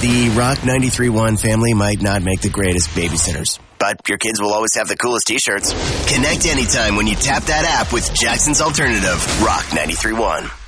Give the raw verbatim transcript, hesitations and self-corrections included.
the Rock ninety-three point one family might not make the greatest babysitters, but your kids will always have the coolest t-shirts. Connect anytime when you tap that app with Jackson's Alternative, Rock ninety-three point one.